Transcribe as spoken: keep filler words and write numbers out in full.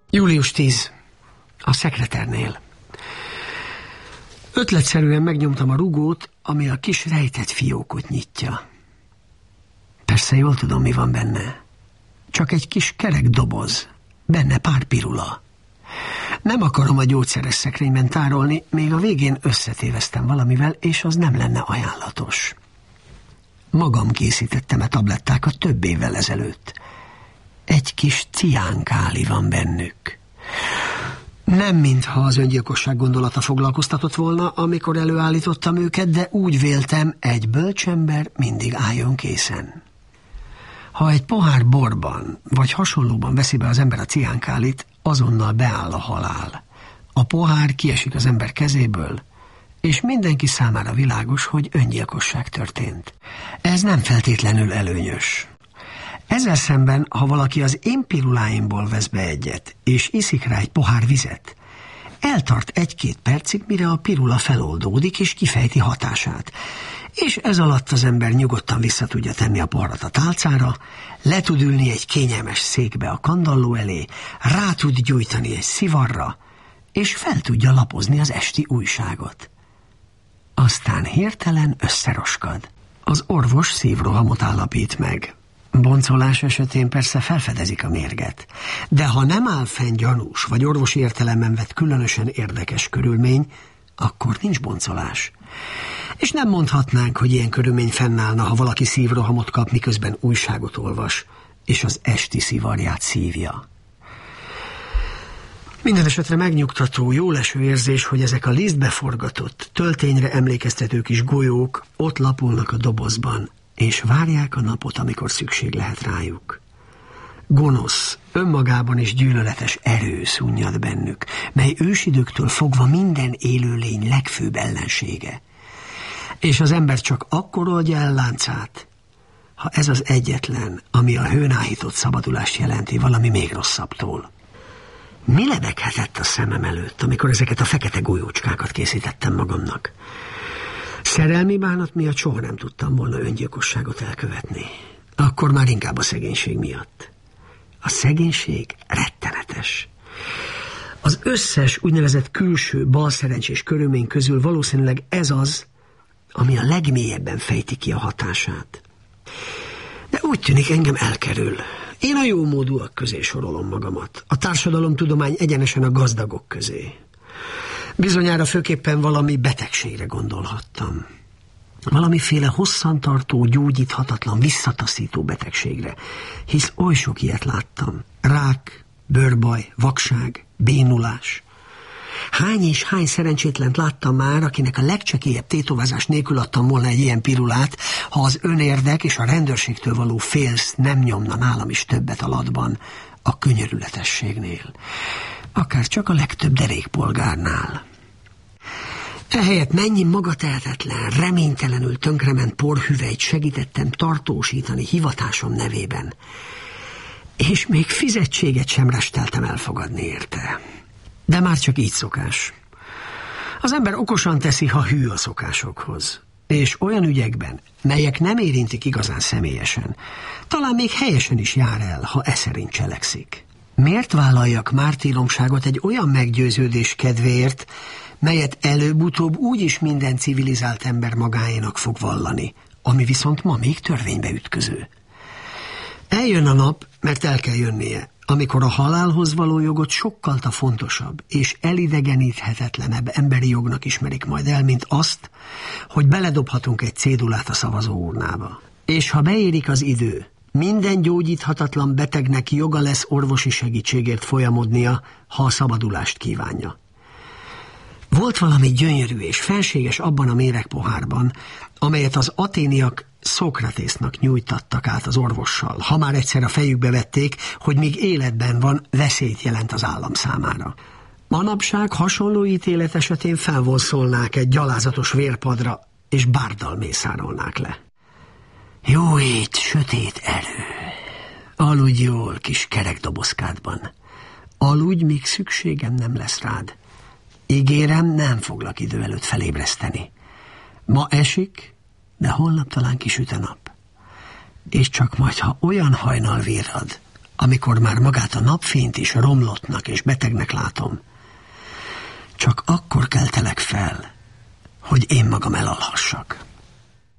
július tíz. A szekreternél. Ötletszerűen megnyomtam a rugót, ami a kis rejtett fiókot nyitja. Persze jól tudom, mi van benne. Csak egy kis kerek doboz, benne pár pirula. Nem akarom a gyógyszeres szekrényben tárolni, még a végén összetéveztem valamivel, és az nem lenne ajánlatos. Magam készítettem a tablettákat több évvel ezelőtt. Egy kis ciánkáli van bennük. Nem mintha az öngyilkosság gondolata foglalkoztatott volna, amikor előállítottam őket, de úgy véltem, egy bölcsember mindig álljon készen. Ha egy pohár borban vagy hasonlóban veszi be az ember a ciánkálit, azonnal beáll a halál. A pohár kiesik az ember kezéből, és mindenki számára világos, hogy öngyilkosság történt. Ez nem feltétlenül előnyös. Ezzel szemben, ha valaki az én piruláimból vesz be egyet, és iszik rá egy pohár vizet, eltart egy-két percig, mire a pirula feloldódik és kifejti hatását. És ez alatt az ember nyugodtan vissza tudja tenni a poharat a tálcára, le tud ülni egy kényelmes székbe a kandalló elé, rá tud gyújtani egy szivarra, és fel tudja lapozni az esti újságot. Aztán hirtelen összeroskad. Az orvos szívrohamot állapít meg. Boncolás esetén persze felfedezik a mérget, de ha nem áll fenn gyanús vagy orvosi értelemben vett különösen érdekes körülmény, akkor nincs boncolás. És nem mondhatnánk, hogy ilyen körülmény fennállna, ha valaki szívrohamot kap, miközben újságot olvas, és az esti szivarját szívja. Minden esetre megnyugtató, jóleső érzés, hogy ezek a lisztbe forgatott, töltényre emlékeztető kis golyók ott lapulnak a dobozban, és várják a napot, amikor szükség lehet rájuk. Gonosz, önmagában is gyűlöletes erő szunnyad bennük, mely ősidőktől fogva minden élőlény legfőbb ellensége. És az ember csak akkor oldja el láncát, ha ez az egyetlen, ami a hőn áhított szabadulást jelenti valami még rosszabbtól. Mi lebeghetett a szemem előtt, amikor ezeket a fekete golyócskákat készítettem magamnak? Szerelmi bánat miatt soha nem tudtam volna öngyilkosságot elkövetni. Akkor már inkább a szegénység miatt. A szegénység rettenetes. Az összes úgynevezett külső balszerencsés körülmény közül valószínűleg ez az, ami a legmélyebben fejti ki a hatását. De úgy tűnik, engem elkerül. Én a jómódúak közé sorolom magamat. A társadalomtudomány egyenesen a gazdagok közé. Bizonyára főképpen valami betegségre gondolhattam. Valamiféle hosszantartó, gyógyíthatatlan, visszataszító betegségre, hisz oly sok ilyet láttam. Rák, bőrbaj, vakság, bénulás. Hány és hány szerencsétlent láttam már, akinek a legcsekélyebb tétovázás nélkül adtam volna egy ilyen pirulát, ha az önérdek és a rendőrségtől való félsz nem nyomna nálam is többet alatban a könyörületességnél. Akár csak a legtöbb derékpolgárnál. Ehelyett mennyi magatehetetlen, reménytelenül tönkrement porhüvelyt segítettem tartósítani hivatásom nevében. És még fizetséget sem resteltem elfogadni érte. De már csak így szokás. Az ember okosan teszi, ha hű a szokásokhoz. És olyan ügyekben, melyek nem érintik igazán személyesen, talán még helyesen is jár el, ha e szerint cselekszik. Miért vállaljak mártíromságot egy olyan meggyőződés kedvéért, melyet előbb-utóbb úgyis minden civilizált ember magáénak fog vallani, ami viszont ma még törvénybe ütköző? Eljön a nap, mert el kell jönnie, amikor a halálhoz való jogot sokkal fontosabb és elidegeníthetetlenebb emberi jognak ismerik majd el, mint azt, hogy beledobhatunk egy cédulát a szavazóurnába. És ha beérik az idő, minden gyógyíthatatlan betegnek joga lesz orvosi segítségért folyamodnia, ha a szabadulást kívánja. Volt valami gyönyörű és fenséges abban a méregpohárban, amelyet az aténiak Szókratésznak nyújtattak át az orvossal, ha már egyszer a fejükbe vették, hogy míg életben van, veszélyt jelent az állam számára. Manapság hasonló ítélet esetén felvonszolnák egy gyalázatos vérpadra, és bárdal mészárolnák le. Jó ét, sötét elő. Aludj jól, kis kerekdobozkádban. Aludj, míg szükségem nem lesz rád. Ígérem, nem foglak idő előtt felébreszteni. Ma esik, de holnap talán kisüt a nap. És csak majd, ha olyan hajnal virrad, amikor már magát a napfényt is romlottnak és betegnek látom, csak akkor keltelek fel, hogy én magam elalhassak.